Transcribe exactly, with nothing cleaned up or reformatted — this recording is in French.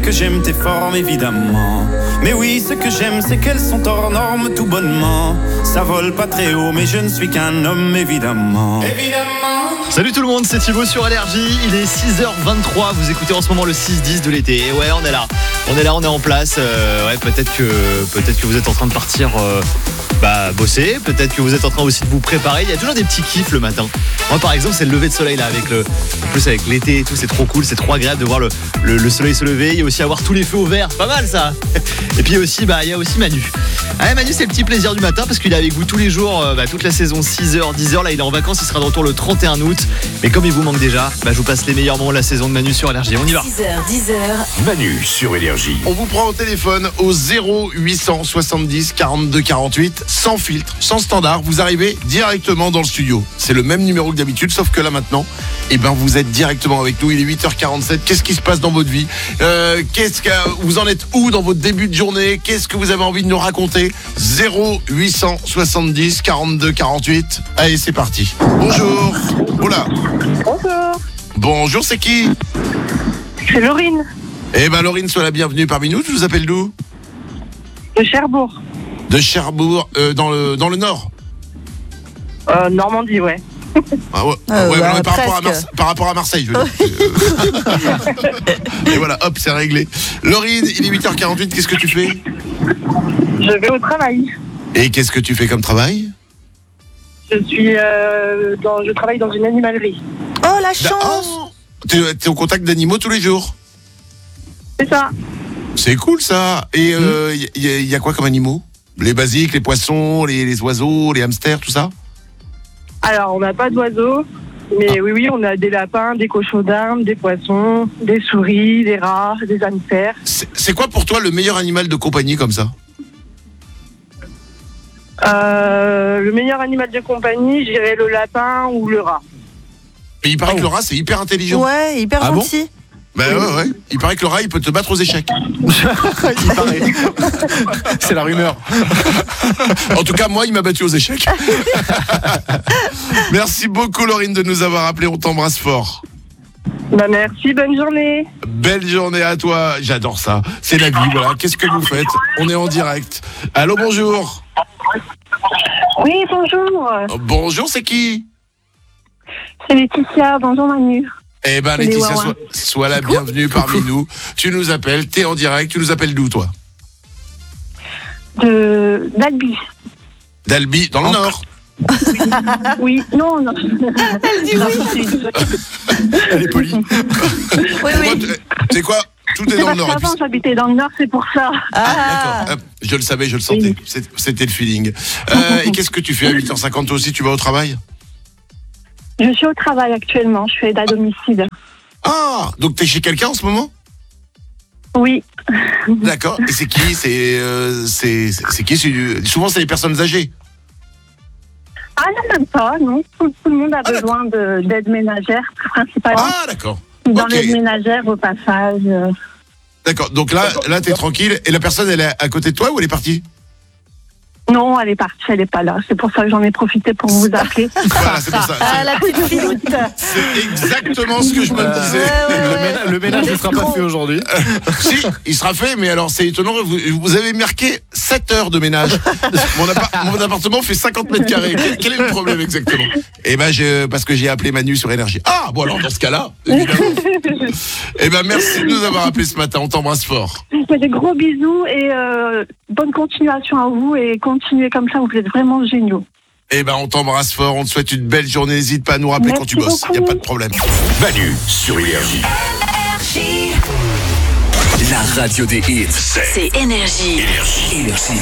que j'aime tes formes, évidemment. Mais oui, ce que j'aime, c'est qu'elles sont hors normes tout bonnement. Ça vole pas très haut, mais je ne suis qu'un homme, évidemment. Évidemment. Salut tout le monde, c'est Thibaut sur Énergie. Il est six heures vingt-trois, vous écoutez en ce moment le six dix de l'été. Et ouais, on est là, on est là, on est en place. Euh, ouais, peut-être que, peut-être que vous êtes en train de partir euh, bah, bosser. Peut-être que vous êtes en train aussi de vous préparer. Il y a toujours des petits kiffs le matin. Moi par exemple, c'est le lever de soleil là, avec le, en plus avec l'été et tout, c'est trop cool, c'est trop agréable de voir le, le, le soleil se lever. Il y a aussi avoir tous les feux au vert, c'est pas mal ça. Et puis aussi, bah, il y a aussi Manu. Ah, Manu, c'est le petit plaisir du matin parce qu'il est avec vous tous les jours, euh, bah, toute la saison, six heures, dix heures. Là, il est en vacances, il sera de retour le trente et un août. Mais comme il vous manque déjà, bah, je vous passe les meilleurs moments de la saison de Manu sur Énergie. On y va. six heures, dix heures. Manu sur Énergie. On vous prend au téléphone au zéro huit cent soixante-dix quarante-deux quarante-huit, sans filtre, sans standard. Vous arrivez directement dans le studio. C'est le même numéro que d'habitude, sauf que là maintenant, eh ben, vous êtes directement avec nous. Il est huit heures quarante-sept. Qu'est-ce qui se passe dans votre vie ? euh, Qu'est-ce que vous en êtes où dans votre début de journée ? Qu'est-ce que vous avez envie de nous raconter ? Zéro huit cent soixante-dix quarante-deux quarante-huit. Allez, c'est parti. Bonjour. Oula. Bonjour, Bonjour, c'est qui ? c'est Laurine Eh ben, Laurine, sois la bienvenue parmi nous. Tu nous appelles d'où ? de Cherbourg, De Cherbourg, euh, dans le dans le nord. euh, Normandie, ouais. Ah ouais, Euh, ouais, bah, non, mais par, rapport à presque. Marse- par rapport à Marseille, je veux dire. Et voilà, hop, c'est réglé. Laurine, il est huit heures quarante-huit, qu'est-ce que tu fais ? Je vais au travail. Et qu'est-ce que tu fais comme travail ? Je suis, euh, dans, je travaille dans une animalerie. Oh la Da- chance. oh, T'es t'es au contact d'animaux tous les jours ? C'est ça. C'est cool ça. Et il euh, y, y- y a quoi comme animaux ? Les basiques, les poissons, les, les oiseaux, les hamsters, tout ça ? Alors, on n'a pas d'oiseaux, mais oui, oui, on a des lapins, des cochons d'Inde, des poissons, des souris, des rats, des hamsters. C'est c'est quoi pour toi le meilleur animal de compagnie comme ça ? Euh, le meilleur animal de compagnie, je dirais le lapin ou le rat. Et il paraît que le rat c'est hyper intelligent. Ouais, hyper Ah bon gentil. Ben ouais, ouais. Il paraît que le rat il peut te battre aux échecs. Il paraît. C'est la rumeur. En tout cas, moi, il m'a battu aux échecs. Merci beaucoup, Laurine, de nous avoir appelé. On t'embrasse fort. Bah, merci, bonne journée. Belle journée à toi. J'adore ça. C'est la vie, voilà. Qu'est-ce que vous faites ? On est en direct. Allô, bonjour. Oui, bonjour. Oh, bonjour, c'est qui ? C'est Laetitia, bonjour Manu. Eh ben, Les Laetitia, Wawa. sois, sois la bienvenue parmi nous. Tu nous appelles, t'es en direct. Tu nous appelles d'où, toi ? De d'Albi. D'Albi, dans le Nord. Oui, non, non. Elle dit oui. Elle est polie. Oui, Moi, oui. tu tu sais quoi ? Tout est C'est dans le parce Nord. Et puis- qu'avant, j'habitais dans le Nord, c'est pour ça. Ah. D'accord. Hop, je le savais, je le sentais. C'est- C'était le feeling. Euh, et qu'est-ce que tu fais à huit heures cinquante toi aussi ? Tu vas au travail ? Je suis au travail actuellement, je suis aide à domicile. Ah, donc t'es chez quelqu'un en ce moment ? Oui. D'accord. Et c'est qui ? C'est euh, c'est c'est c'est qui ? C'est- Souvent c'est les personnes âgées. Ah non, même pas, non. Tout, tout le monde a Ah, besoin de- d'aide ménagère, principalement. Ah, d'accord. Dans ok. l'aide ménagère, au passage. euh. D'accord. Donc là, là t'es tranquille. Et la personne, elle est à côté de toi ou elle est partie ? Non, elle est partie, elle n'est pas là. C'est pour ça que j'en ai profité pour vous appeler. Voilà, c'est pour ça. Ah, C'est- la petite filoute. C'est exactement ce que je me disais. Ouais, ouais, Le, ouais. ménage, le ménage ne sera pas fait aujourd'hui. Si, il sera fait, mais alors c'est étonnant, vous, vous avez marqué sept heures de ménage. Mon, appart- mon appartement fait cinquante mètres carrés. Quel, quel est le problème exactement ? Eh ben, je, parce que j'ai appelé Manu sur Énergie. Ah, bon alors dans ce cas-là, évidemment. Eh ben, merci de nous avoir appelé ce matin. On t'embrasse fort. Je vous fais des gros bisous et euh, bonne continuation à vous et continuez comme ça, vous êtes vraiment géniaux. Eh ben, on t'embrasse fort. On te souhaite une belle journée. N'hésite pas à nous rappeler Merci quand tu bosses. Il beaucoup. n'y a pas de problème. Manu sur Énergie. La radio des hits, c'est C'est Énergie. Énergie. Énergie.